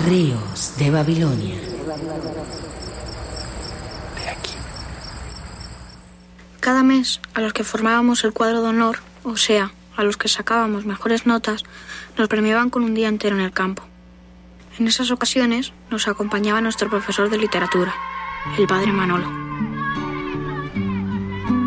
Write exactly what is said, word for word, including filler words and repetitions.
Ríos de Babilonia. Cada mes, a los que formábamos el cuadro de honor, o sea, a los que sacábamos mejores notas, nos premiaban con un día entero en el campo. En esas ocasiones nos acompañaba nuestro profesor de literatura, el padre Manolo.